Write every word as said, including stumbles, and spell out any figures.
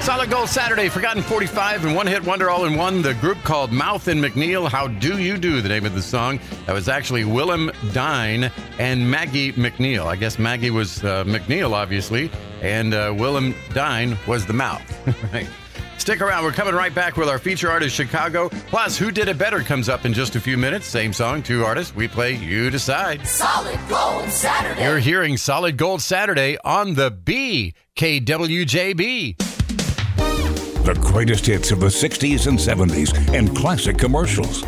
Solid Gold Saturday, Forgotten forty-five and One Hit Wonder all in one. The group called Mouth and McNeil, How Do You Do, the name of the song. That was actually Willem Dine and Maggie McNeil. I guess Maggie was uh, McNeil, obviously, and uh, Willem Dine was the mouth. Right. Stick around. We're coming right back with our feature artist, Chicago. Plus, Who Did It Better comes up in just a few minutes. Same song, two artists. We play You Decide. Solid Gold Saturday. You're hearing Solid Gold Saturday on the B, K W J B. The greatest hits of the sixties and seventies and classic commercials.